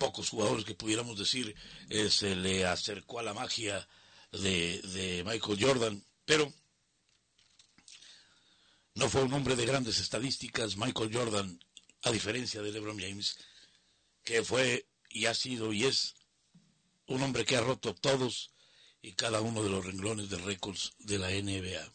pocos jugadores que pudiéramos decir se le acercó a la magia de Michael Jordan, pero no fue un hombre de grandes estadísticas. Michael Jordan, a diferencia de LeBron James, que fue y ha sido y es un hombre que ha roto todos y cada uno de los renglones de récords de la NBA.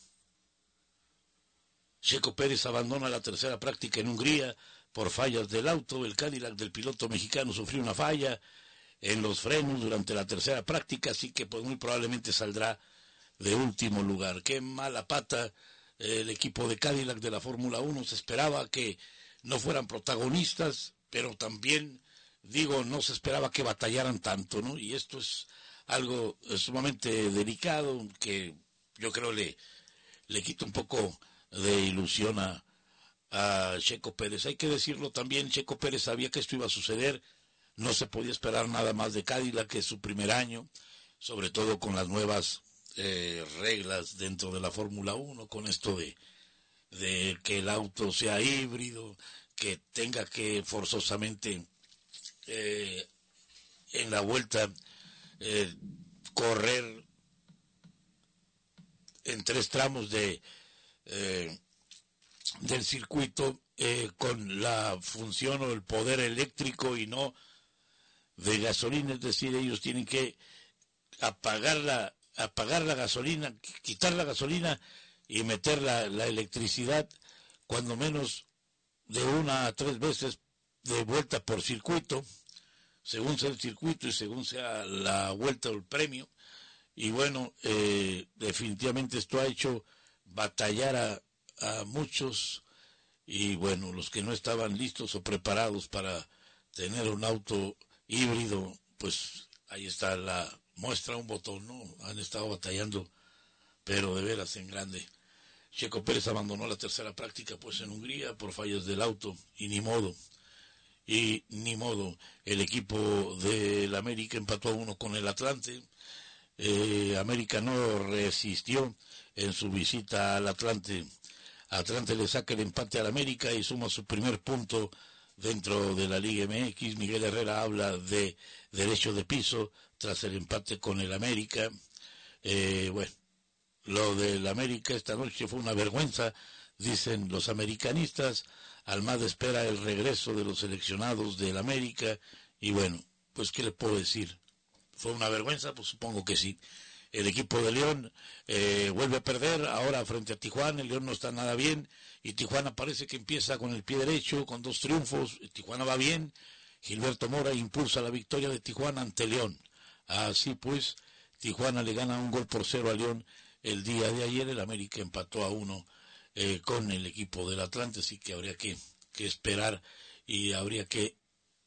Checo Pérez abandona la tercera práctica en Hungría por fallas del auto. El Cadillac del piloto mexicano sufrió una falla en los frenos durante la tercera práctica, así que pues muy probablemente saldrá de último lugar. Qué mala pata el equipo de Cadillac de la Fórmula 1. Se esperaba que no fueran protagonistas, pero también, no se esperaba que batallaran tanto, ¿no? Y esto es algo sumamente delicado que yo creo le quita un poco de ilusión a Checo Pérez. Hay que decirlo también, Checo Pérez sabía que esto iba a suceder, no se podía esperar nada más de Cadillac, que es su primer año, sobre todo con las nuevas reglas dentro de la Fórmula 1, con esto de que el auto sea híbrido, que tenga que forzosamente en la vuelta correr en 3 tramos del circuito con la función o el poder eléctrico y no de gasolina. Es decir, ellos tienen que apagar la gasolina, quitar la gasolina y meter la electricidad cuando menos de 1 a 3 veces de vuelta por circuito, según sea el circuito y según sea la vuelta o el premio. Y bueno, definitivamente esto ha hecho batallar a muchos, y bueno, los que no estaban listos o preparados para tener un auto híbrido, pues ahí está la muestra, un botón, ¿no? Han estado batallando, pero de veras en grande. Checo Pérez abandonó la tercera práctica pues en Hungría por fallas del auto, y ni modo, el equipo del América empató a 1 con el Atlante. América no resistió en su visita al Atlante. Atlante le saca el empate al América y suma su primer punto dentro de la Liga MX. Miguel Herrera habla de derecho de piso tras el empate con el América. Bueno, lo del América esta noche fue una vergüenza, dicen los americanistas. Almada espera el regreso de los seleccionados del América y bueno, pues ¿qué le puedo decir? ¿Fue una vergüenza? Pues supongo que sí. El equipo de León vuelve a perder ahora frente a Tijuana. El León no está nada bien y Tijuana parece que empieza con el pie derecho, con 2 triunfos. Tijuana va bien. Gilberto Mora impulsa la victoria de Tijuana ante León. Así pues, Tijuana le gana 1-0 a León el día de ayer. El América empató a 1 con el equipo del Atlante, así que habría que esperar y habría que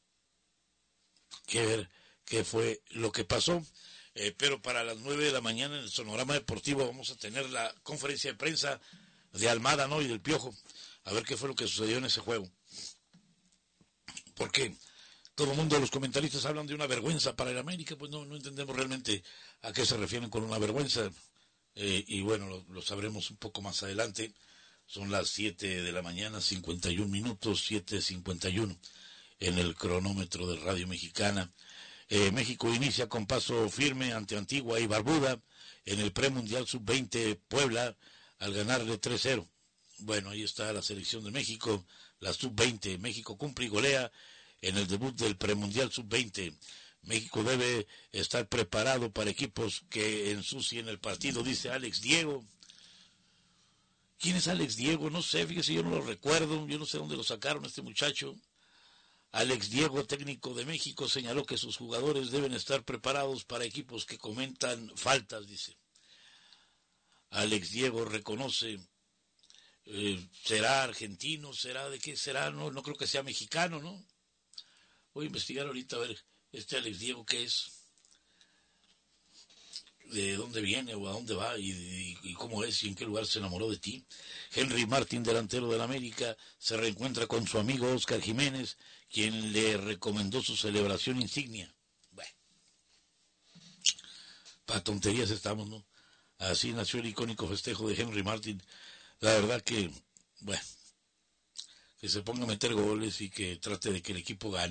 ver qué fue lo que pasó. Pero para las 9 de la mañana en el Sonorama Deportivo vamos a tener la conferencia de prensa de Almada, ¿no? Y del Piojo, a ver qué fue lo que sucedió en ese juego. Porque todo el mundo, los comentaristas hablan de una vergüenza para el América, pues no entendemos realmente a qué se refieren con una vergüenza. Y bueno, lo sabremos un poco más adelante. Son las 7 de la mañana, 51 minutos, 7:51 en el cronómetro de Radio Mexicana. México inicia con paso firme ante Antigua y Barbuda en el premundial sub-20 Puebla al ganarle 3-0. Bueno, ahí está la selección de México, la sub-20. México cumple y golea en el debut del premundial sub-20. México debe estar preparado para equipos que ensucien el partido, dice Alex Diego. ¿Quién es Alex Diego? No sé, fíjese, yo no lo recuerdo, yo no sé dónde lo sacaron este muchacho. Alex Diego, técnico de México, señaló que sus jugadores deben estar preparados para equipos que cometan faltas, dice. Alex Diego reconoce, ¿será argentino? ¿Será de qué será? No creo que sea mexicano, ¿no? Voy a investigar ahorita a ver este Alex Diego qué es, de dónde viene o a dónde va y cómo es y en qué lugar se enamoró de ti. Henry Martin, delantero del América, se reencuentra con su amigo Oscar Jiménez, quien le recomendó su celebración insignia. Bueno, para tonterías estamos, ¿no? Así nació el icónico festejo de Henry Martin. La verdad que, bueno, que se ponga a meter goles y que trate de que el equipo gane.